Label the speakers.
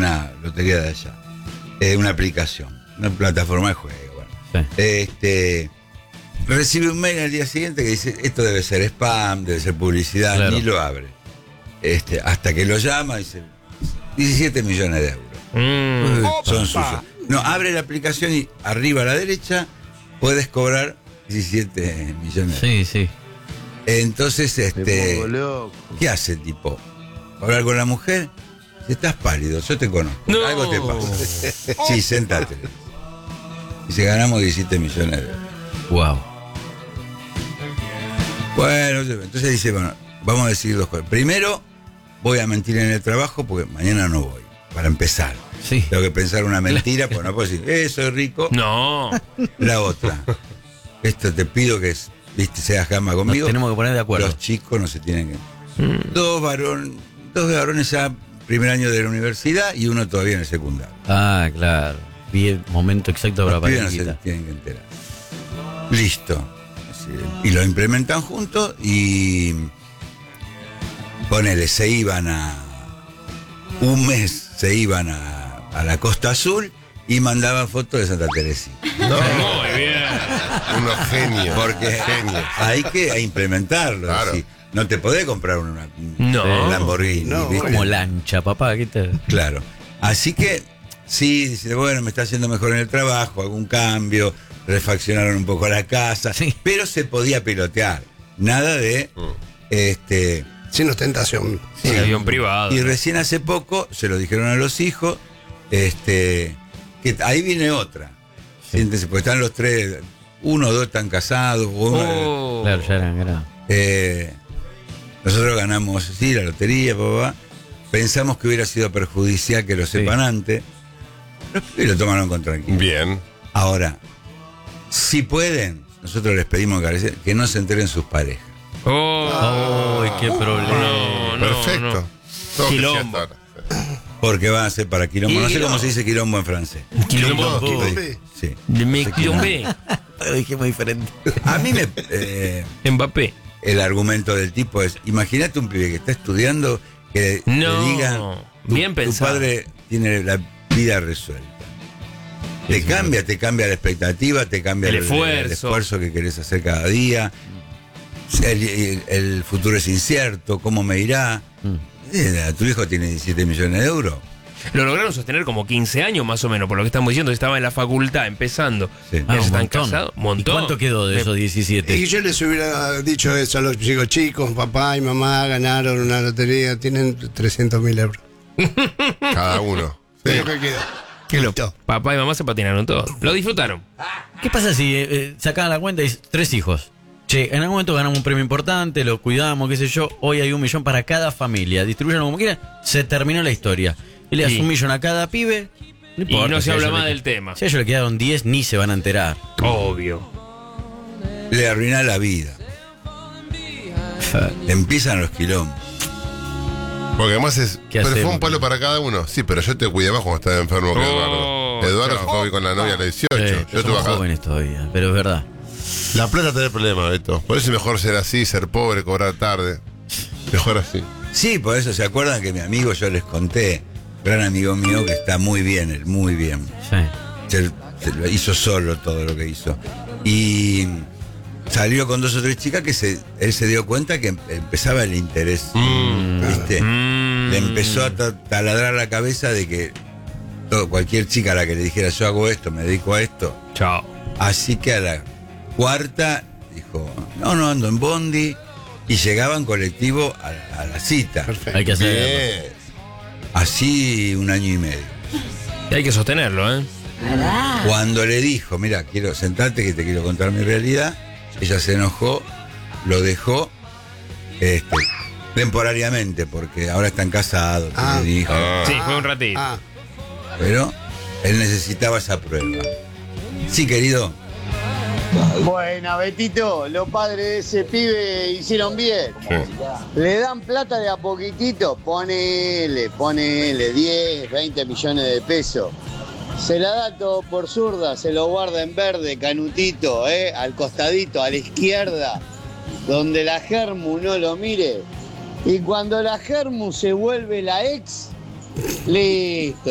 Speaker 1: una lotería de allá. Una aplicación, una plataforma de juego. Bueno.
Speaker 2: Sí.
Speaker 1: Recibe un mail al día siguiente que dice, esto debe ser spam, debe ser publicidad,
Speaker 2: claro.
Speaker 1: Ni lo abre. Hasta que lo llama y dice, 17 millones de euros. Son suyos. No, abre la aplicación y arriba a la derecha puedes cobrar 17 millones de euros.
Speaker 2: Sí.
Speaker 1: Entonces,
Speaker 3: Me pongo loco.
Speaker 1: ¿qué hace el tipo? ¿Hablar con la mujer? Si estás pálido, yo te conozco.
Speaker 2: No.
Speaker 1: Algo te pasa. Sí, sentate. Dice, ganamos 17 millones de euros.
Speaker 2: Wow.
Speaker 1: Bueno, entonces dice, bueno, vamos a decir dos cosas. Primero, voy a mentir en el trabajo porque mañana no voy, para empezar.
Speaker 2: Sí.
Speaker 1: Tengo que pensar una mentira, porque no puedo decir, soy rico.
Speaker 2: No.
Speaker 1: La otra, esto te pido que seas gama conmigo.
Speaker 2: Nos tenemos que poner de acuerdo.
Speaker 1: Los chicos no se tienen que... Dos varones ya primer año de la universidad y uno todavía en el secundario.
Speaker 2: Ah, claro. Vi el momento exacto para
Speaker 1: Los pibes no se
Speaker 2: pareja.
Speaker 1: tienen que enterar. Listo. Y lo implementan juntos y ponele, un mes se iban a la Costa Azul y mandaban fotos de Santa Teresita.
Speaker 4: No,
Speaker 2: Muy bien.
Speaker 4: unos genios.
Speaker 1: Porque
Speaker 4: Genios.
Speaker 1: hay que implementarlo.
Speaker 4: Claro.
Speaker 1: ¿Sí? No te podés comprar un
Speaker 2: No.
Speaker 1: Lamborghini.
Speaker 3: No,
Speaker 1: ¿viste?
Speaker 2: Como lancha, papá. ¿Qué te...
Speaker 1: Claro. Así que, sí, dice, bueno, me está haciendo mejor en el trabajo, hago un cambio, refaccionaron un poco la casa,
Speaker 2: Sí.
Speaker 1: pero se podía pilotear. Nada de,
Speaker 3: Sin ostentación.
Speaker 2: Sí, avión privado.
Speaker 1: y recién hace poco se lo dijeron a los hijos, que ahí viene otra. Siéntense, porque están los tres, uno o dos están casados, uno,
Speaker 2: Claro, ya eran grandes.
Speaker 1: nosotros ganamos, sí, la lotería, papá. Pensamos que hubiera sido perjudicial que lo sepan antes. Y lo tomaron con tranquilidad.
Speaker 4: Bien.
Speaker 1: Ahora, si pueden, nosotros les pedimos que no se enteren sus parejas.
Speaker 2: ¡Ay, qué problema!
Speaker 4: Perfecto. Todo que
Speaker 2: Quilombo.
Speaker 4: sea tarde.
Speaker 1: Porque van a ser para quilombo. No sé cómo se dice quilombo en francés.
Speaker 2: Quilombo.
Speaker 1: Sí.
Speaker 2: Me quilombé.
Speaker 3: Lo dijimos diferente.
Speaker 1: A mí
Speaker 2: Mbappé.
Speaker 1: el argumento del tipo es, imagínate un pibe que está estudiando que
Speaker 2: No.
Speaker 1: le digan,
Speaker 2: Bien
Speaker 1: tu
Speaker 2: pensado.
Speaker 1: padre tiene la vida resuelta. Te cambia la expectativa, te cambia
Speaker 2: El
Speaker 1: el
Speaker 2: esfuerzo.
Speaker 1: esfuerzo que querés hacer cada día. El futuro es incierto, ¿cómo me irá? Tu hijo tiene 17 millones de euros.
Speaker 2: Lo lograron sostener como 15 años más o menos, por lo que estamos diciendo. Estaba en la facultad empezando.
Speaker 1: Sí.
Speaker 2: Ya
Speaker 1: Ah,
Speaker 2: están
Speaker 5: montón.
Speaker 2: casados.
Speaker 5: ¿Y
Speaker 2: Montón.
Speaker 5: cuánto quedó de esos 17?
Speaker 3: Y yo les hubiera dicho eso a los chicos, papá y mamá ganaron una lotería, tienen 300.000 euros.
Speaker 4: Cada uno. Sí.
Speaker 3: Es lo que queda.
Speaker 2: Listo. Papá y mamá se patinaron todos. Lo disfrutaron.
Speaker 5: ¿Qué pasa si sacaban la cuenta y 3 hijos? Che, en algún momento ganamos un premio importante, lo cuidamos, qué sé yo. Hoy hay 1 millón para cada familia. Distribuyanlo como quieran. Se terminó la historia. Y le das
Speaker 2: Sí.
Speaker 5: 1 millón a cada pibe. No
Speaker 2: Y no
Speaker 5: si
Speaker 2: se
Speaker 5: a
Speaker 2: habla
Speaker 5: ellos
Speaker 2: más
Speaker 5: le-
Speaker 2: del tema.
Speaker 5: Si a ellos le quedaron 10, ni se van a enterar.
Speaker 2: Obvio.
Speaker 1: Le arruina la vida. Empiezan los quilombos.
Speaker 4: Porque además es.
Speaker 5: ¿Qué
Speaker 4: Pero fue
Speaker 5: hacemos?
Speaker 4: un palo para cada uno. Sí, pero yo te cuidé más cuando estaba enfermo que
Speaker 2: Oh,
Speaker 4: Eduardo. Eduardo se fue con la novia a los 18. Yo estuve
Speaker 5: somos
Speaker 4: acá.
Speaker 5: jóvenes todavía, pero es verdad.
Speaker 4: La plata tiene problema, Beto. Por eso es mejor ser así, ser pobre, cobrar tarde. Mejor así.
Speaker 1: Sí, por eso se acuerdan que mi amigo, yo les conté, gran amigo mío que está muy bien, él muy bien.
Speaker 5: Sí.
Speaker 1: Se lo hizo solo todo lo que hizo. Y salió con 2 o 3 chicas que él se dio cuenta que empezaba el interés. ¿Viste? Le empezó a taladrar la cabeza de que cualquier chica a la que le dijera yo hago esto, me dedico a esto.
Speaker 2: Chao.
Speaker 1: Así que a la 4ª dijo, no ando en bondi. Y llegaba en colectivo a la cita.
Speaker 3: Perfecto.
Speaker 5: Hay que hacerlo.
Speaker 4: Bien.
Speaker 1: Así 1 año y medio.
Speaker 2: Y hay que sostenerlo, ¿eh?
Speaker 1: Cuando le dijo, mira, quiero sentarte que te quiero contar mi realidad, ella se enojó, lo dejó temporariamente, porque ahora están casados, tiene hijos,
Speaker 2: Sí, fue un ratito.
Speaker 1: pero él necesitaba esa prueba. Sí, querido.
Speaker 6: Buena, Betito, los padres de ese pibe hicieron bien. Le dan plata de a poquitito, ponele 10, 20 millones de pesos. Se la da todo por zurda, se lo guarda en verde, canutito, al costadito, a la izquierda, donde la Germu no lo mire. Y cuando la Germu se vuelve la ex, listo.